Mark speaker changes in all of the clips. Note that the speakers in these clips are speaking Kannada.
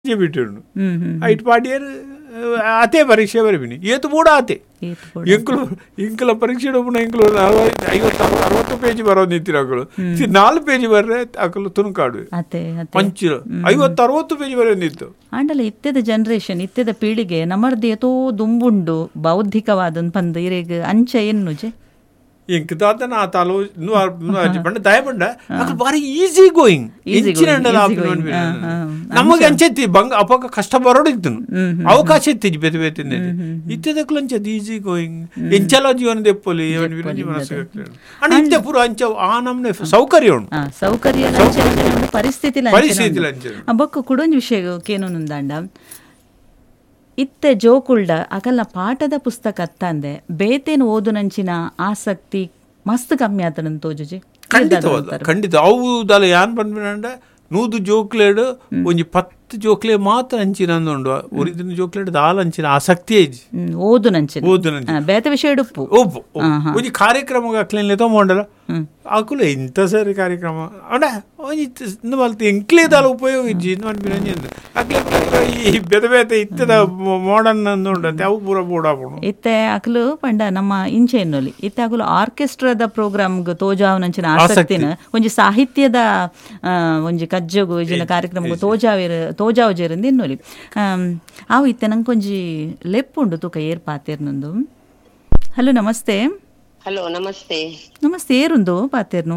Speaker 1: ಬಿಟ್ಟು ಐಟ್ ಪಾಡಿಯರ್ ಅದೇ ಪರೀಕ್ಷೆ ಬರೀಬಿನಿ ಏತು ಕೂಡ ಆತೆ ಇಂಕಲ ಪರೀಕ್ಷೆ ಇಂಕಲು 50-60 ಪೇಜ್ ಬರೋದು ನಿಂತಿರೋಗಳು 4 ಪೇಜ್ ಬರ್ರೆ ಅಕಲು ತುಣುಕಾಡು ಪಂಚಿರು 50-60 ಪೇಜ್ ಬರೋದಿತ್ತು.
Speaker 2: ಆಂಡಲ ಇತ್ತೆದ ಜನರೇಷನ್ ಇತ್ತೆದ ಪೀಳಿಗೆ ನಮ್ಮರ್ದು ಏತೋ ದುಂಬುಂಡು ಬೌದ್ಧಿಕವಾದ ಪಂದ್ ಇರೇಗ ಅಂಚ ಎನ್ನುಜೆ
Speaker 1: ಇಂಕ ದಾತನ ಆ ತಾಲೋ ಪಂಡ ದಯಪಂಡ ಅಕಲ್ ಬಾರಿ ಈಸಿ ಗೋಯಿಂಗ್ ನಮಗೆ ಅಂಚೆತ್ತಿ ಬಂಗ ಅಪಕ ಕಷ್ಟ ಬರೋಡಿತ್ತು ಅವಕಾಶ ಇತ್ತಿ ಬೇತೆ ಬೇತೆ ಇತ್ತದಕ್ಕೂ ಅಂಚದ್ ಈಸಿ ಗೋಯಿಂಗ್ ಎಂಚಲ ಜೀವನ ದೆಪ್ಪಲಿ ಅಂಡ್ ಇಂತೆ ಪೂರ ಅಂಚ ಆ ನಮ್ನೆ ಸೌಕರ್ಯ ಉಂಟು
Speaker 2: ಸೌಕರ್ಯ ಪರಿಸ್ಥಿತಿ ಬೊಕ್ಕ ಕುಡೊಂದು ವಿಷಯ ಕೇನೊಂದುಂದಾಂಡ ಇತ್ತೆ ಜೋಕುಲ್ಡ ಅಕಲ್ನ ಪಾಠದ ಪುಸ್ತಕ ಅತ್ತಂದೆ ಬೇತೇನು ಓದುನಂಚಿನ ಆಸಕ್ತಿ ಮಸ್ತ್ ಕಮ್ಮಿ ಆತನ ತೋಜುಜಿ.
Speaker 1: ಖಂಡಿತ ಅವುದಲ್ಲ ಯಾನ್ ಬಂದ್ಬಿಡ 100 ಜೋಕ್ಲೇಡು ಒಂಜಿ 10 ಜೋಕ್ಲೆ ಮಾತ್ರ ಅಂಚಿನಂದುಂಡು ಒರಿಜಿನ ಜೋಕ್ಲೇಡ್ ದಾಲ ಅಂಚಿನ ಆಸಕ್ತಿ ಐಜಿ
Speaker 2: ಓದುನಂಚಿನ ಬೇತೆ ವಿಷಯ ಉಪ್ಪು
Speaker 1: ಒಂಜಿ ಕಾರ್ಯಕ್ರಮ ಅಕ್ಲೇನ್ಲೆ ತಗೊಂಡಲ್ಲ ಅಕುಲು ಇಂಥ ಸರಿ ಕಾರ್ಯಕ್ರಮ ಅಡ ಒಂಜಿ ಮಲ್ತಿ ಎಂಕ್ಲೇ ದಾಲ ಉಪಯೋಗ ಇಜ್ಜಿ ಅಕ್ಲೆ ಈ ಬೇತೆ ಬೇತೆ ಇತ್ತದ ಮಾಡರ್ನ್ ಅಂದುಂಡಂತೆ ಅವು ಪೂರ ಬೋಡಾಪುಡು
Speaker 2: ಇತ್ತೆ ಅಕಲು ಪಂಡ ನಮ್ಮ ಇಂಚೆ ಎನ್ನೊಲಿ ಇತ್ತೆ ಅಕಲು ಆರ್ಕೆಸ್ಟ್ರಾದ ಪ್ರೋಗ್ರಾಮ್ಗೆ ತೋಜಾವನಂಚಿನ ಆಸಕ್ತಿನ ಒಂಜಿ ಸಾಹಿತ್ಯದ ಒಂಜಿ ಕಜ್ಜಗು ಇಜಿನ ಕಾರ್ಯಕ್ರಮಗು ತೋಜಾವಜೇರಿಂದ ಎನ್ನೊಲಿ ಅವು ಇತ್ತೆ ನಂಗೆ ಒಂಜಿ ಲೆಪ್ಪುಂಡು ತೂಕ ಏರ್ಪಾತೇರ್ನೊಂದು. ಹಲೋ ನಮಸ್ತೆ.
Speaker 3: ಹಲೋ ನಮಸ್ತೆ.
Speaker 2: ನಮಸ್ತೆ ಏರುಂದು ಪಾತೇರ್ನು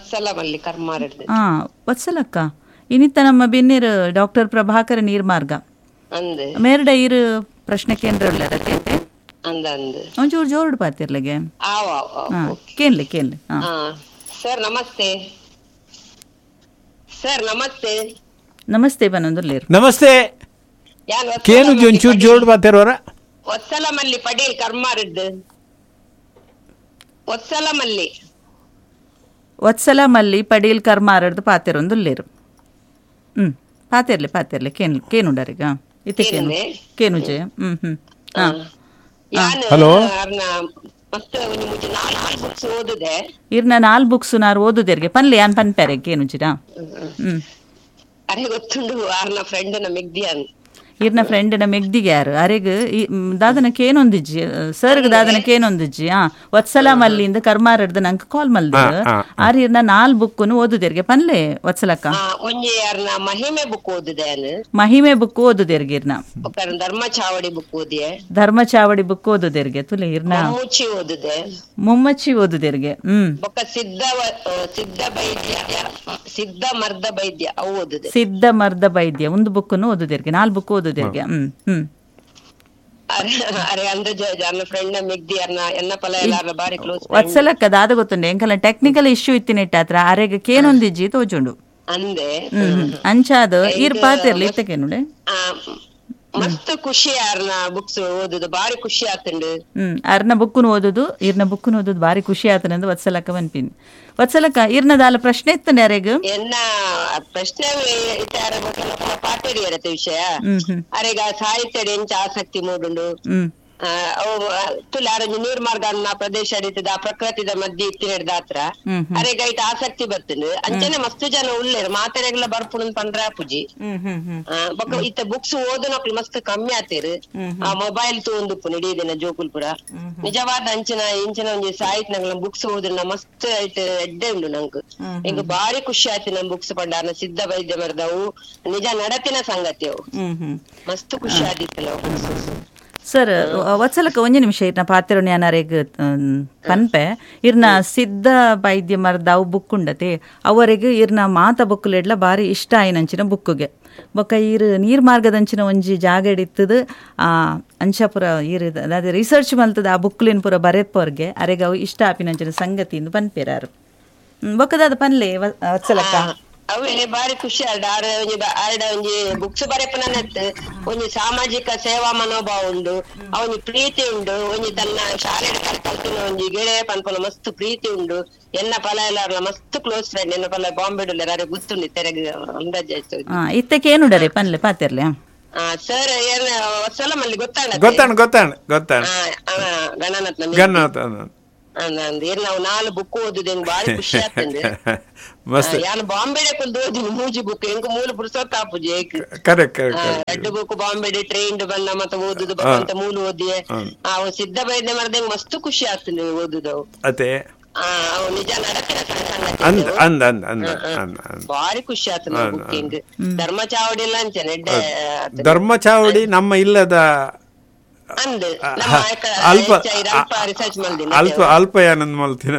Speaker 2: ವತ್ಸಲಕ್ಕ ಇನಿತ್ತ ನಮ್ಮ ಬೆನ್ನೀರು ಡಾಕ್ಟರ್ ಪ್ರಭಾಕರ ನೀರ್ಮಾರ್ಗ ಮೇರ್ಡ ಈರು ಪ್ರಶ್ನೆ ಕೇಂದ್ರ ಒಂಚೂರು ಜೋರ್ಡು ಪಾತಿರ್ಲಗೆ ಕೇನ್ಲಿ
Speaker 3: ಸರ್ ನಮಸ್ತೆ. ಸರ್ ನಮಸ್ತೆ.
Speaker 2: ನಮಸ್ತೆ ಬನ್ನೊಂದುಲ್ಲೇರು
Speaker 1: ನಮಸ್ತೆ ಕೇನು ಒಂಚೂರು ಜೋರ್ಡು ಪಾತಿರ್ವರ
Speaker 3: ಒತ್ಸಲ ಮಲ್ಲಿ ಪಡೇಲ್ ಕರ್ಮಾರದ್ದು
Speaker 2: ಒತ್ಸಲ ಮಲ್ಲಿ ಪಡೀಲ್ ಕರ್ಮಾರಡ್ದು ಪಾತಿರೊಂದುಲ್ಲೇರು ಪಾತಿರ್ಲಿ ಕೇನುಂಡರಿಗ ಇತ್ತೆ ಕೇನುಜೆ
Speaker 1: ಹಲೋ
Speaker 3: ಇರ್ನ
Speaker 2: 4 ಬುಕ್ಸ್ ನಾರು ಓದುದೇರ್ಗೆ ಪನ್ಲೆ ಯಾನ್ ಪನ್ಪೆರೆ ಕೇನುಜಿರಾ
Speaker 3: ಅರೆ ಗೊತ್ತುಂಡು ಆರ್ನ ಫ್ರೆಂಡ್ ನ ಮೆಗ್ದಿಯಾನ್
Speaker 2: ಇರ್ನ ಫ್ರೆಂಡ್ನ ಮೆಗ್ದಿಗೆ ಯಾರು ಅರೆಗ್ ದಾದನಕ್ಕೆ ಏನೊಂದಿಜ್ಜಿ ಸರ್ಗ್ ದಾದನಕ್ಕೆ ಏನೊಂದಿಜ್ಜಿ ವತ್ಸಲ ಮಲ್ಲಿಂದ ಕರ್ಮಾರಡ್ದ ನಂಗೆ ಕಾಲ್ ಮಲ್ದ ಆರ್ ಇರ್ನ 4 ಬುಕ್ಕನ್ನು ಓದುದೇರ್ಗೆ ಪನ್ಲೆ ವತ್ಸಲಕ್ಕ ಮಹಿಮೆ ಬುಕ್ ಓದುದೇರ್ಗೆ ಇರ್ನ ಧರ್ಮಚಾವಡಿ ಬುಕ್ ಓದುದೇರ್ಗೆ ತುಲೆ ಇರ್ನ ಮುಮ್ಮಚ್ಚಿ ಓದುದೇರ್ಗೆ ಸಿದ್ಧ ಮರ್ದ ಬೈದ್ಯ ಒಂದು ಬುಕ್ಕನ್ನು ಓದುದೇರ್ಗೆ 4 ಬುಕ್ ಓದುದೇರ್ಗೆ ವತ್ಸಲಕ್ಕ ದಾದ ಗೊತ್ತುಂಡೆ ಎಂಕಲ ಟೆಕ್ನಿಕಲ್ ಇಶ್ಯೂ ಇತ್ತಿನೆಟ್ಟ ಹತ್ರ ಅರೆಗೆ ಕೇನೊಂದಿಜ್ಜಿ ತೋಜುಂಡು ಅಂಚಾದ ಈರ್ ಪಾತಿರ್ಲಿ ಇತ್ತಕೇನುಡೆ
Speaker 3: ಮಸ್ತ್ ಖುಷಿ ಅರ್ನ ಬುಕ್ಸ್ ಓದುದು ಬಾರಿ ಖುಷಿ ಆತುಂಡು
Speaker 2: ಅರ್ನ ಬುಕ್ಕುನು ಓದುದು ಇರ್ನ ಬುಕ್ಕುನು ಓದುದು ಬಾರಿ ಖುಷಿ ಆತನಂದು ವತ್ಸಲಕ್ಕ ಬನ್ಪಿನ್ ವತ್ಸಲಕ್ಕ ಇರ್ನದಾಲ ಪ್ರಶ್ನೆ ಇತ್ತನೆ ಅರೆಗ
Speaker 3: ಎನ್ನ ಪ್ರಶ್ನೆ ಪಾಟೇರಿ ವಿಷಯ ಅರೆಗ ಸಾಹಿತ್ಯ ಎಂಚ ಆಸಕ್ತಿ ಮೂಡುಂಡು ತುಲಾರಂಜಿ ನೀರ್ಮಾರ್ಗ ಪ್ರದೇಶ ಅಡಿತದ ಪ್ರಕೃತಿದ ಮಧ್ಯೆ ಇತ್ತಿನಡ್ದಾತ್ರ ಅರೆಗ ಇಟ್ ಆಸಕ್ತಿ ಬರ್ತಂಡು ಅಂಚನೆ ಮಸ್ತ್ ಜನ ಉಳ್ಳೇರು ಮಾತಾರೆಗ್ಲ ಬರ್ಪುಣ್ ಪಂಡ್ರ ಪುಜಿ ಇತ್ತ ಬುಕ್ಸ್ ಓದನಕ್ಲು ಮಸ್ತ್ ಕಮ್ಮಿ ಆತೇರು ಆ ಮೊಬೈಲ್ ತಗೊಂಡು ಇಡೀ ದಿನ ಜೋಕುಲ್ ಪುರ ನಿಜವಾದ ಇಂಚಿನ ಒಂಜಿ ಸಾಹಿತ್ಯ ಬುಕ್ಸ್ ಓದ್ರ ಮಸ್ತ್ ಎಡ್ಡೆ ಉಂಡು ನಂಗೆ ಹಿಂಗ ಬಾರಿ ಖುಷಿ ಆಯ್ತು ನಮ್ ಬುಕ್ಸ್ ಪಂಡ ಸಿದ್ಧ ವೈದ್ಯ ಮರ್ದವು ನಿಜ ನಡತಿನ ಸಂಗತಿ ಅವು ಮಸ್ತ್ ಖುಷಿ ಆದಿತ್ತಲ್ಲ
Speaker 2: ಸರ್ ವತ್ಸಲಕ್ಕ ಒಂಜಿ ನಿಮಿಷ ಇರ್ನ ಪಾತಿರೋಣ ಯಾನಾರೆಗ್ ಪನ್ಪೆ ಇರ್ನ ಸಿದ್ಧ ವೈದ್ಯ ಮರ್ದ ಅವು ಬುಕ್ ಉಂಡತೆ ಅವರಿಗೆ ಇರ್ನ ಮಾತ ಬುಕ್ಕುಲೆಡ್ಲ ಬಾರಿ ಇಷ್ಟ ಆಯ್ನಂಚಿನ ಬುಕ್ಕುಗೆ ಬೊಕ್ಕ ಈರ್ ನೀರ್ ಮಾರ್ಗದಂಚಿನ ಒಂಜಿ ಜಾಗ ಇಡಿತ್ತದ ಅಂಚಾಪುರ ಈರ್ ಅದೇ ರಿಸರ್ಚ್ ಮಲ್ತದ ಆ ಬುಕ್ಲಿನ ಪೂರ ಬರೆಪೋರ್ಗೆ ಅರೆಗ ಅವು ಇಷ್ಟ ಆಪಿನಂಚಿನ ಸಂಗತಿಯಿಂದ ಪನ್ಪೇರಾರು ಬೊಕ್ಕದಾದ ಪನ್ಲೆ ವತ್ಸಲಕ್ಕ
Speaker 3: ಅವೇ ಬಾರಿ ಖುಷಿ ಆರ್ಡ ಒಂಜಿ ಬುಕ್ಸ್ ಬರೆಪನತ್ ಒಂಜಿ ಸಾಮಾಜಿಕ ಸೇವಾ ಮನೋಭಾವ ಉಂಡು ಅವನಿ ಪ್ರೀತಿ ಉಂಡು ಒಂಜಿ ತನ್ನ ಶಾಲೆ ಕಲ್ತಿನ ಒಂಜಿ ಗೆಳೆಯ ಪನ್ಪನ ಮಸ್ತ್ ಪ್ರೀತಿ ಉಂಡು ಎನ್ನ ಪಲ ಎಲ್ಲ ಮಸ್ತ್ ಕ್ಲೋಸ್ ಫ್ರೆಂಡ್ ಎನ್ನ ಪಲ ಬಾಂಬೆ ಅರೆ ಗೊತ್ತುಂಡು ತೆರೆಗೆ ಅಂದಾಜ್ ಆಯ್ತು
Speaker 2: ಇತ್ತಕ್ಕೆ ಏನುಡರೆ ಪನ್ಲೆ ಪಾತಿರ್ಲೆ
Speaker 3: ಸರ್ ವತ್ಸಲ ಮಲ್ಲಿ ಗೊತ್ತಾಣ
Speaker 1: ಗಣನಾಥ
Speaker 3: ನಾವು 4 ಬುಕ್ ಓದುದು ಹೆಂಗ್ ಬಾರಿ ಖುಷಿ ಆಗ್ತದೆ. ಯಾನು ಬಾಂಬೆಡೆ ಕುಲ್ದು ಓದಿನಿ 3 ಬುಕ್ ಹೆಂಗ್ ಮೂಲ ಪುಸ್ತಕ ಆಪುಜಿ ಏಕ್ 2 ಬುಕ್ ಬಾಂಬೆಡೆ ಟ್ರೈನ್ ಬಂದ ಮತ್ತೆ ಓದುದು ಅಂತ ಮೂಲ ಓದಿ ಅವು ಸಿದ್ಧ ಬೈದ್ಯ ಮರದ ಹೆಂಗ್ ಮಸ್ತ್ ಖುಷಿ ಆಗ್ತದೆ ಓದುದು. ಅದೇ ನಿಜ ನಡಕಿನ ಬಾರಿ ಖುಷಿ ಆಗ್ತದೆ ಬುಕ್ ಹೆಂಗ್ ಧರ್ಮಚಾವಡಿ ಎಲ್ಲ ಅಂಚನೆ
Speaker 1: ಧರ್ಮಚಾವಡಿ ನಮ್ಮ ಇಲ್ಲದ ಅಲ್ಪಯಾನಂದ ಮಲ್ತಿನ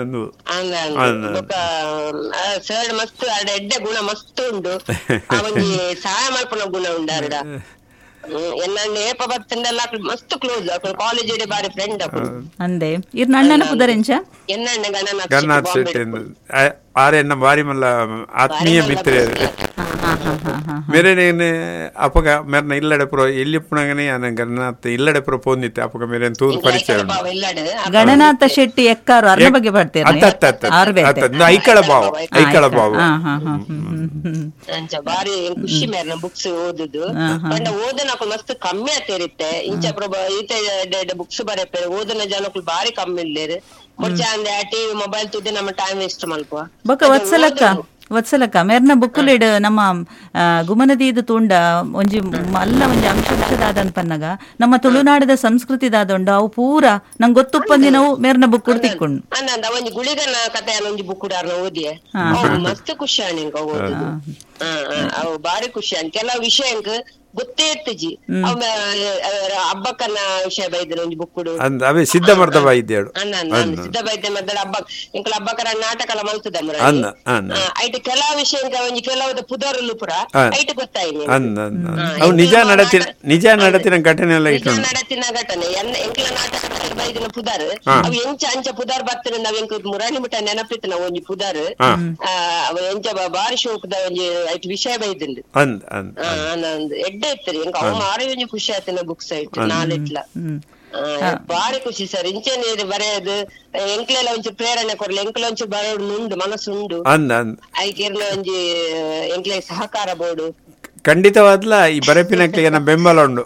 Speaker 3: ಸರ್ ಮಸ್ತ್ ಅಡ ಎಡ್ಡೆ ಗುಣ ಮಸ್ತ್ ಉಂಡು ಅವನಿಗೆ ಸಹಾಯ ಮಲ್ಪನ ಗುಣ ಉಂಡಾರಡ ಎನ್ನ ಏಪ ಬತ್ತಂಡೆಲ್ಲ ಮಸ್ತ್ ಕ್ಲೋಸ್ ಕಾಲೇಜ್ ಇಡೆ ಬಾರಿ ಫ್ರೆಂಡ್
Speaker 2: ಅಂದೆ ಇರ್ ನಣ್ಣನ ಪುದರೆಂಚ
Speaker 3: ಎನ್ನ
Speaker 1: ಗಣನಾಥ್ ಶೆಟ್ಟಿ ಆರೆ ಎನ್ನ ಬಾರಿ ಮಲ್ಲ ಆತ್ಮೀಯ ಮಿತ್ರ मेरे ने अपग मेरे इल्लडे प्रो इल्लिपुनगने यान गणनाथ इल्लडे प्रो पोंदिते अपग मेरे तूर परिचय
Speaker 2: गणनाथ शेट्टी एक्काರು ಅರ್ನ ಬಗ್ಗೆ ಬರ್ತಾರೆ
Speaker 1: ಐಕಳ ಬಾವ
Speaker 3: ಅಂಚ ಬಾರಿ ಖುಷಿ ಮೇರ್ನ ಬುಕ್ಸ್ ಓದುದು ಪಂಡ ಓದನಕು ಮಸ್ತ್ ಕಮ್ಮಿ ಆತಿರುತ್ತೆ ಇಂಚ ಪ್ರಭ ಈತ ಬುಕ್ಸ್ ಬರೆಪೆ ಓದನ ಜನಕ್ಕೂ ಬಾರಿ ಕಮ್ಮಿ ಇಲ್ಲೇರು ಕೊಡ್ಚಾಂದೆ ಟಿವಿ ಮೊಬೈಲ್ ತುದ್ದೆ ನಮ್ಮ ಟೈಮ್ ವೇಸ್ಟ್ ಮಲ್ಪುವ
Speaker 2: ಬಕ ವತ್ಸಲಕ್ಕ ಮೇರ್ನ ಬುಕ್ಕುಲಿಡ್ ನಮ್ಮ ಗುಮನದೀದು ತೂಂಡ ಒಂಜಿ ಮಲ್ಲ ಒಂಜಿ ಅಂಶದಾದನ್ ಪನ್ನಗ ನಮ್ಮ ತುಳುನಾಡದ ಸಂಸ್ಕೃತಿದಾದೊಂಡು ಅವು ಪೂರ ನಂಗೆ ಗೊತ್ತುಪ್ಪಂದಿನವು ಮೇರ್ನ ಬುಕ್ಕುಡು ತಿಕ್ಕೊಂಡು
Speaker 3: ಒಂಜಿ ಗುಳಿಗನ ಕಥೆ ಒಂಜಿ ಬುಕ್ಕುಡಾರ್ನ ಓದಿಯೆ ಮಸ್ತ್ ಖುಷಿ ಆಣಿಂಕ ಓದುದು ಅವು ಬಾರಿ ಖುಷಿ ಆಣ್ ಕೆಲವು ವಿಷಯಂಕ್ ಗೊತ್ತೇ ಇರ್ತಜಿ ಹಬ್ಬಕ್ಕನ್ನ ವಿಷಯ ಬೈದ್ರು ಒಂಜಿ ಬುಕ್ಕುಡು
Speaker 1: ಅವೇ ಸಿದ್ಧ ಮರ್ದ ಬೈದ್ಯಾಡು
Speaker 3: ಸಿದ್ಧ ಬೈದ್ಯ ಮರ್ದ ಹಬ್ಬ ಇಂಕಲ ಹಬ್ಬಕ್ಕರ ನಾಟಕ ಮಲ್ತದ ಐಟ್ ಕೆಲವು ವಿಷಯ ಒಂಜಿ ಕೆಲವು ಪುದರುಲು ಪುರ ಐಟ್ ಗೊತ್ತಾಯ್ನಿ
Speaker 1: ನಿಜ ನಡತಿನ ಘಟನೆ ಎಲ್ಲ
Speaker 3: ನಡತಿನ ಘಟನೆ ಎಂಕಲ ನಾಟಕ ಬೈದಿನ ಪುದರ್ ಅವು ಎಂಚ ಅಂಚ ಪುದರ್ ಬರ್ತದೆ ನಾವ್ ಎಂಕ ಮುರಾಣಿ ಮುಟ್ಟ ನೆನಪಿತ್ತು ನಾವು ಒಂಜಿ ಪುದರ್ ಅವ ಎಂಚ ಬಾರಿ ಶೋಕದ ಒಂಜಿ ಐಟ್ ವಿಷಯ ಬೈದಿಂದು ಎಡ್ಡೆ ಇರ್ತದೆ ಎಂಕ ಅವ ಮಾರಿ ಒಂಜಿ ಖುಷಿ ಆಯ್ತಿನ ಬುಕ್ಸ್ ಐಟ್ ನಾಲಿಟ್ಲ ಬಾರಿ ಖುಷಿ ಸರ್ ಇಂಚೆ ಬರೆಯೋದು ಎಂಕ್ಲೆಲ್ಲ ಒಂಚೂರು ಪ್ರೇರಣೆ ಕೊಡ್ಲಿ ಎಂಕ್ಲ ಒಂಚೂರು ಬರೋಡು ಉಂಡು ಮನಸ್ಸುಂಡು ಐಕಿರ್ನ ಒಂಜಿ ಎಂಕ್ಲೆ ಸಹಕಾರ ಬೋಡು
Speaker 1: ಖಂಡಿತವಾದ್ಲ ಈ ಬರೆಪಿನಕ್ಲಿಗೆ ನಮ್ಮ ಬೆಂಬಲ ಉಂಡು.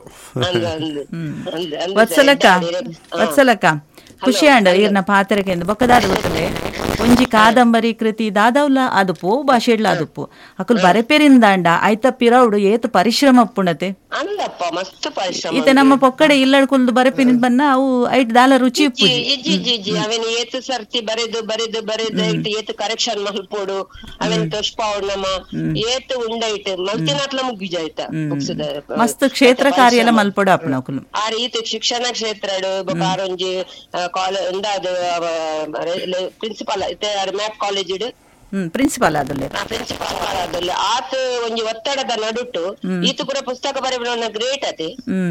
Speaker 2: ವತ್ಸಲಕ್ಕ ಖುಷಿ ಅಂಡ ಇರ್ನ ಪಾತ್ರಕ್ಕೆ ಬೊಕ್ಕದಾದ ಗೊತ್ತಲೆ ಒಂಜಿ ಕಾದಂಬರಿ ಕೃತಿ ದಾದವ್ಲ ಅದುಪು ಭಾಷೆಡ್ಲ ಅದುಪು ಅಕುಲ್ ಬರೆಪೇರಿಂದ ಅಂಡ ಆಯ್ತ ಪಿರೌಡು ಏತು ಪರಿಶ್ರಮ ಪುಣತೆ ಈತ ನಮ್ಮ ಪೊಕ್ಕಡೆ ಇಲ್ಲಡ್ ಕುಲ್ದು ಬರೆಪಿನ ಬನ್ನ ಅವು ಐಟ್ ದಾಲ ರುಚಿ
Speaker 3: ಅವನ್ ಏತು ಸರ್ತಿ ಬರೆದು ಬರೆದು ಬರೆದು ಏತು ಕರೆಕ್ಷನ್ ಮಲ್ಪೋಡು ಅವನ್ ತೋಷ್ಪಾವಡ್ ನಮ್ಮ ಏತು ಉಂಡೈಟ್ ಮಲ್ತಿನಾತ್ಲ ಮುಗ್ಗಿಜ ಆಯ್ತ
Speaker 2: ಮಸ್ತ್ ಕ್ಷೇತ್ರ ಕಾರ್ಯ ಎಲ್ಲ ಮಲ್ಪೋಡು ಅಪ್ಪ ನಕುಲು
Speaker 3: ಆ ರೀತಿ ಶಿಕ್ಷಣ ಕ್ಷೇತ್ರಡು ಬೊಕಾರೊಂಜಿ college principal map college
Speaker 2: principal ಆದಲ್ಲಿ
Speaker 3: ಆತ ಒಂಜಿ ಒತ್ತಡದ ನಡುಟು ಈತ ಪೂರ ಪುಸ್ತಕ ಬರೆಯೋಣ ಗ್ರೇಟ್ ಅತೆ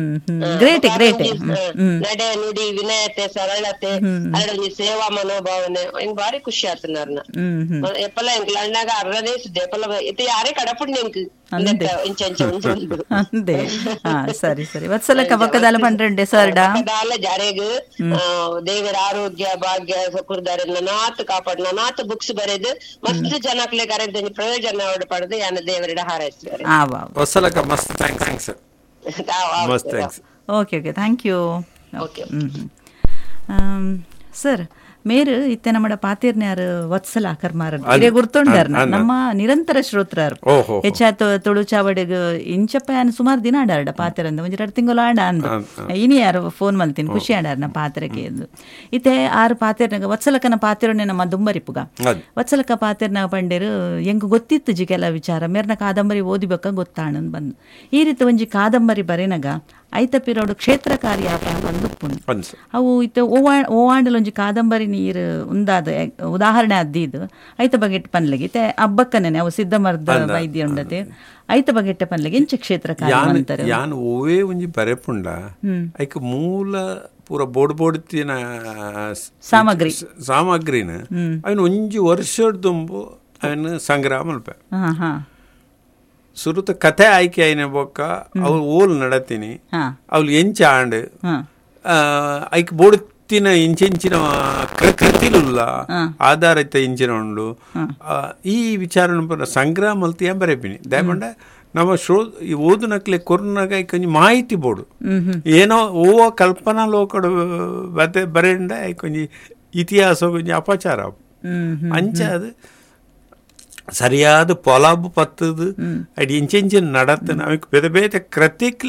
Speaker 3: ನಡೆ ನುಡಿ ವಿನಯತೆ ಸರಳತೆ ಅದೊಂದು ಸೇವಾ ಮನೋಭಾವನೆ ಹಿಂಗ್ ಬಾರಿ ಖುಷಿ ಆತ ನರ್ನ ಎಪ್ಪಲ್ಲ ಎಂಕ್ ಲಂಡಾಗ ಅರ್ರದೇ ಸುದ್ದಿ ಎಪ್ಪಲ್ಲ ಇತ ಯಾರೇ ಕಡಪುಂಡ್ ಎಂಕ್
Speaker 2: ಅಂದೆ ಸರಿ ಸರಿ ವತ್ಸಲಕ್ಕ ಬಕ್ಕದಾಲ ಪಂಡ್ರೆ ಸರ್ಡ
Speaker 3: ಜಾರೆಗ್ ದೇವರ ಆರೋಗ್ಯ ಭಾಗ್ಯ ಕುರ್ದಾರ ನನಾತ್ ಕಾಪಾಡ್ ನನಾತ್ ಬುಕ್ಸ್ ಬರೆದು ಮಸ್ತ್ ಜನಕ್ಲೆ ಕರೆದ ಪ್ರಯೋಜನ ಪಡೆದು ಯಾನ ದೇವರಿಡ ಹಾರೈಸ್ತಾರೆ.
Speaker 1: ಮಸ್ತ್ thanks.
Speaker 2: Okay thank you. Sir ಮೇರು ಇತ್ತೆ ನಮ್ಮಡ ಪಾತಿರ್ನ್ಯಾರು ವತ್ಸಲ ಕರ್ಮಾರ ಗುರ್ತೊಂಡಾರ್ನ ನಮ್ಮ ನಿರಂತರ ಶ್ರೋತ್ರರು ಹೆಚ್ಚಾತ ತುಳುಚಾವಡಿಗ ಇಂಚಪ್ಪ ಯಾನು ಸುಮಾರು ದಿನ ಆಡಾರ್ಡ ಪಾತಿರಂದ ಒಂಜಿ 2 ತಿಂಗಳು ಆಡ ಅಂದ ಇನಿ ಯಾರು ಫೋನ್ ಮಲ್ತೀನಿ ಖುಷಿ ಆಡಾರ್ನ ಪಾತ್ರಕ್ಕೆ ಎಂದು ಇತ್ತೆ ಆರು ಪಾತಿರ್ನಾಗ ವತ್ಸಲಕನ ಪಾತಿರನೆ ನಮ್ಮ ದುಂಬರಿಪುಗ ವತ್ಸಲಕ ಪಾತಿರ್ನಾಗ ಪಂಡೇರು ಎಂಗ್ ಗೊತ್ತಿತ್ತು ಜಿ ಕೆಲ ವಿಚಾರ ಮೇರ್ನ ಕಾದಂಬರಿ ಓದಿಬೇಕ ಗೊತ್ತಾಣಂದ್ ಬಂದು ಈ ರೀತಿ ಒಂಜಿ ಕಾದಂಬರಿ ಬರೆನಗ ಐತ ಪಿರೋಡು ಕ್ಷೇತ್ರ ಕಾರ್ಯ ಬಂದುಪ್ಪುಂಡು ಅವು ಇತ್ತೆ ಓವಾಂಡಲೊಂಜಿ ಕಾದಂಬರಿ ನೀರು ಉಂದಾದ ಉದಾಹರಣೆ ಅದ್ದಿದ್ದು ಐತ ಬಗೆಟ್ ಪನ್ಲೆಗೆ ಇತ್ತೆ ಹಬ್ಬಕ್ಕನೇ ಅವು ಸಿದ್ಧ ಮರ್ದ ವೈದ್ಯ ಉಂಡತೆ ಐತ ಬಗೆಟ್ಟ ಪನ್ಲೆಗೆ ಇಂಚ ಕ್ಷೇತ್ರ ಕಾರ್ಯ ಅಂತಾರೆ
Speaker 1: ಯಾನ್ ಓವೇ ಒಂಜಿ ಬರೆಪುಂಡ ಐಕ ಮೂಲ ಪೂರ ಬೋಡ್ತಿನ ಸಾಮಗ್ರಿನ ಅವನು ಒಂಜಿ ವರ್ಷದ ತುಂಬು ಅವನು ಸಂಗ್ರಹ ಮಲ್ಪೆ ಸುರುತ ಕಥೆ ಆಯ್ಕೆ ಆಯ್ನ ಬೊಕ್ಕ ಅವ್ರು ಓಲ್ ನಡತೀನಿ ಅವ್ಲು ಎಂಚ ಆಂಡ್ ಐಕ್ ಬೋಡ್ತಿನ ಇಂಚಿನ ಕೃತಿಲುಲ್ಲ ಆಧಾರಿತ ಇಂಚಿನ ಉಂಡು ಈ ವಿಚಾರ ಸಂಗ್ರಹ ಮಲ್ತಿ ಬರೆಪಿನಿ ದಯಪಂಡ ನಮ್ಮ ಈ ಓದುನಕ್ಲೆ ಕೊರ್ನಾಗ ಐಕೊಂಜಿ ಮಾಹಿತಿ ಬೋಡು ಏನೋ ಓ ಕಲ್ಪನಾ ಲೋಕಡು ಬರೆಂಡ ಐಕೊಂಜಿ ಇತಿಹಾಸ ಕೊಂಚ ಅಪಚಾರ ಅಂಚ ಅದು ಸರಿಯಾದ ಪೊಲಾಬು ಪತ್ತದು ಅಡಿ ಇಂಚೆಂಚಿನ ನಡತನ ಅವಕ್ಕೆ ಬೇತೆ ಬೇತೆ ಕೃತಿಕ್